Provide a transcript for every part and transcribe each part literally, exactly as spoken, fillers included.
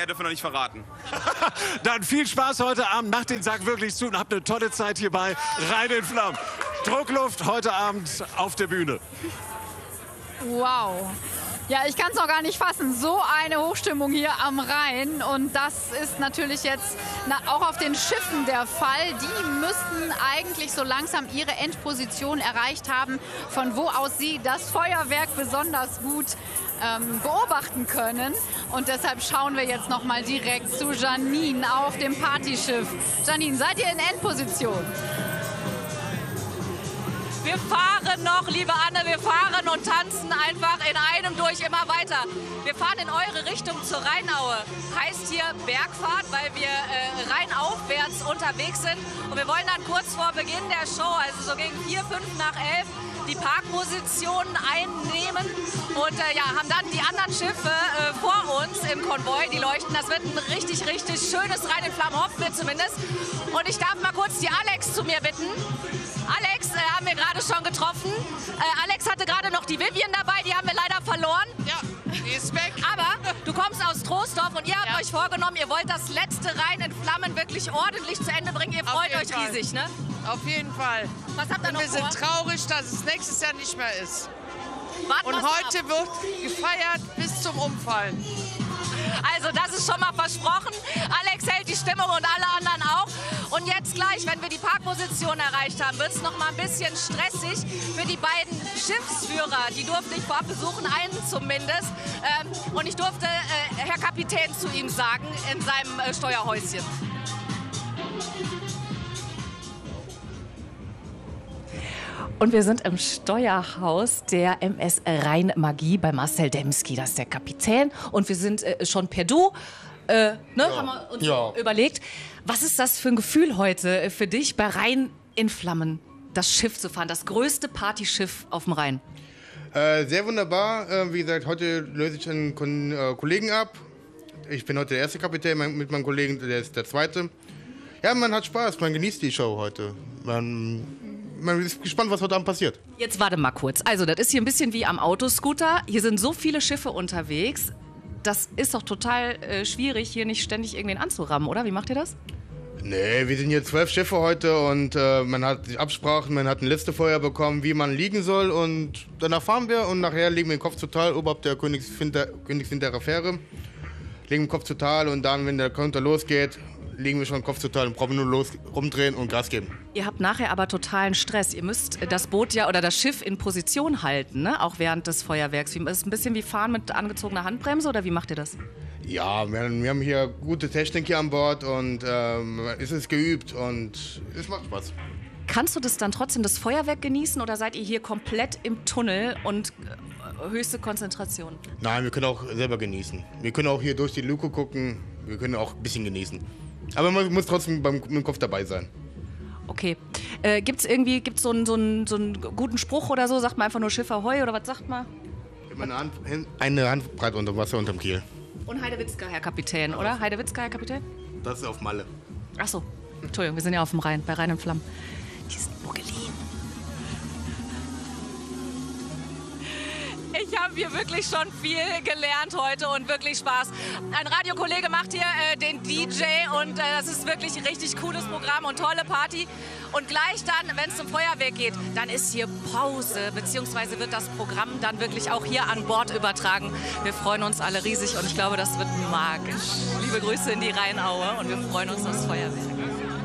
mehr dürfen wir noch nicht verraten. Dann viel Spaß heute Abend. Macht den Sack wirklich zu und habt eine tolle Zeit hier bei Rhein in Flammen. Druckluft heute Abend auf der Bühne. Wow. Ja, ich kann es noch gar nicht fassen. So eine Hochstimmung hier am Rhein. Und das ist natürlich jetzt na, auch auf den Schiffen der Fall. Die müssten eigentlich so langsam ihre Endposition erreicht haben, von wo aus sie das Feuerwerk besonders gut ähm, beobachten können. Und deshalb schauen wir jetzt noch mal direkt zu Janine auf dem Partyschiff. Janine, seid ihr in Endposition? Wir fahren noch, liebe Anne, wir fahren und tanzen einfach in einem durch immer weiter. Wir fahren in eure Richtung zur Rheinaue. Heißt hier Bergfahrt, weil wir äh, rheinaufwärts unterwegs sind. Und wir wollen dann kurz vor Beginn der Show, also so gegen vier, fünf nach elf, die Parkpositionen einnehmen und äh, ja, haben dann die anderen Schiffe äh, vor uns im Konvoi, die leuchten. Das wird ein richtig, richtig schönes Rhein in Flammen, hoffen wir zumindest. Und ich darf mal kurz die Alex zu mir bitten. Alex äh, haben wir gerade schon getroffen. Äh, Alex hatte gerade noch die Vivian dabei, die haben wir leider verloren. Ja, die ist weg. Aber du kommst aus Troisdorf und ihr habt ja. euch vorgenommen, ihr wollt das letzte Rhein in Flammen wirklich ordentlich zu Ende bringen. Ihr freut euch Fall. riesig, ne? Auf jeden Fall. Was habt ihr und noch wir vor? sind traurig, dass es nächstes Jahr nicht mehr ist. Warten und heute ab. wird gefeiert bis zum Umfallen. Also das ist schon mal versprochen. Alex hält die Stimmung und alle anderen auch. Und jetzt gleich, wenn wir die Parkposition erreicht haben, wird es noch mal ein bisschen stressig für die beiden Schiffsführer. Die durfte ich vorab besuchen, einen zumindest. Ähm, und ich durfte äh, Herr Kapitän zu ihm sagen in seinem äh, Steuerhäuschen. Und wir sind im Steuerhaus der M S Rhein-Magie bei Marcel Demski, das ist der Kapitän. Und wir sind äh, schon per Du, äh, ne, ja. haben wir uns ja. überlegt. Was ist das für ein Gefühl heute für dich, bei Rhein in Flammen das Schiff zu fahren, das größte Partyschiff auf dem Rhein? Äh, sehr wunderbar. Äh, wie gesagt, heute löse ich einen Kon äh, Kollegen ab. Ich bin heute der erste Kapitän, mein, mit meinem Kollegen, der ist der zweite. Ja, man hat Spaß, man genießt die Show heute. Man... Man ist gespannt, was heute Abend passiert. Jetzt warte mal kurz. Also, das ist hier ein bisschen wie am Autoscooter. Hier sind so viele Schiffe unterwegs. Das ist doch total äh, schwierig, hier nicht ständig irgendwen anzurammen, oder? Wie macht ihr das? Nee, wir sind hier zwölf Schiffe heute und äh, man hat sich Absprachen, man hat eine Liste vorher bekommen, wie man liegen soll und danach fahren wir und nachher legen wir den Kopf total oberhalb der Königswinterer Fähre. Legen den Kopf total und dann, wenn der Konter losgeht, liegen wir schon Kopf total und brauchen nur los, rumdrehen und Gas geben. Ihr habt nachher aber totalen Stress. Ihr müsst das Boot ja oder das Schiff in Position halten, ne? Auch während des Feuerwerks. Ist es ein bisschen wie Fahren mit angezogener Handbremse oder wie macht ihr das? Ja, wir, wir haben hier gute Technik hier an Bord und ähm, es ist geübt und es macht Spaß. Kannst du das dann trotzdem das Feuerwerk genießen oder seid ihr hier komplett im Tunnel und äh, höchste Konzentration? Nein, wir können auch selber genießen. Wir können auch hier durch die Luke gucken. Wir können auch ein bisschen genießen. Aber man muss trotzdem beim, mit dem Kopf dabei sein. Okay. Äh, gibt es irgendwie gibt's so, einen, so, einen, so einen guten Spruch oder so? Sagt man einfach nur Schiff Ahoi oder was sagt man? Immer eine, Hand, eine Handbreit unter Wasser unterm Kiel. Und Heidewitzka, Herr Kapitän, ja, oder? Heidewitzka, Herr Kapitän? Das ist auf Malle. Ach so. Entschuldigung, wir sind ja auf dem Rhein, bei Rhein in Flammen. Die sind Mugelin. Ich habe hier wirklich schon viel gelernt heute und wirklich Spaß. Ein Radiokollege macht hier äh, den D J und äh, das ist wirklich ein richtig cooles Programm und tolle Party. Und gleich dann, wenn es zum Feuerwerk geht, dann ist hier Pause, beziehungsweise wird das Programm dann wirklich auch hier an Bord übertragen. Wir freuen uns alle riesig und ich glaube, das wird magisch. Liebe Grüße in die Rheinaue und wir freuen uns aufs Feuerwerk.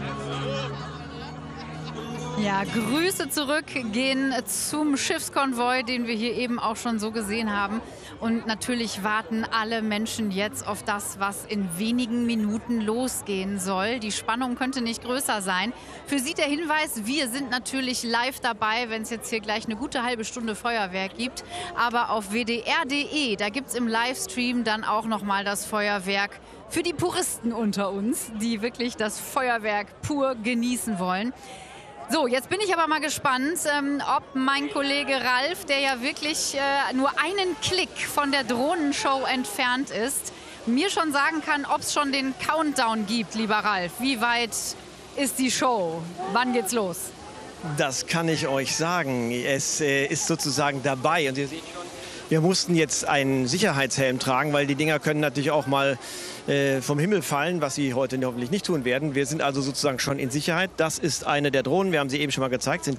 Ja, Grüße zurück gehen zum Schiffskonvoi, den wir hier eben auch schon so gesehen haben. Und natürlich warten alle Menschen jetzt auf das, was in wenigen Minuten losgehen soll. Die Spannung könnte nicht größer sein. Für Sie der Hinweis, wir sind natürlich live dabei, wenn es jetzt hier gleich eine gute halbe Stunde Feuerwerk gibt. Aber auf w d r punkt d e, da gibt es im Livestream dann auch nochmal das Feuerwerk für die Puristen unter uns, die wirklich das Feuerwerk pur genießen wollen. So, jetzt bin ich aber mal gespannt, ähm, ob mein Kollege Ralf, der ja wirklich äh, nur einen Klick von der Drohnenshow entfernt ist, mir schon sagen kann, ob es schon den Countdown gibt, lieber Ralf. Wie weit ist die Show? Wann geht's los? Das kann ich euch sagen. Es äh, ist sozusagen dabei und ihr seht schon Wir mussten jetzt einen Sicherheitshelm tragen, weil die Dinger können natürlich auch mal äh, vom Himmel fallen, was sie heute hoffentlich nicht tun werden. Wir sind also sozusagen schon in Sicherheit. Das ist eine der Drohnen, wir haben sie eben schon mal gezeigt, sind